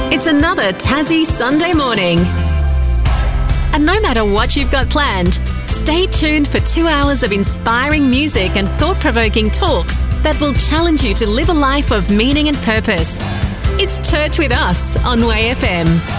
It's another Tassie Sunday morning. And no matter what you've got planned, stay tuned for 2 hours of inspiring music and thought-provoking talks that will challenge you to live a life of meaning and purpose. It's Church with Us on Way FM.